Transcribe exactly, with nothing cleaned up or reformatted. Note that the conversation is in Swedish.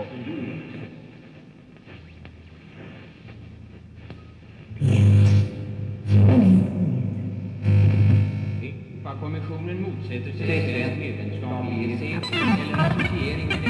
Kommissionen motsätter sig svenskt medlemskap i E C eller associering med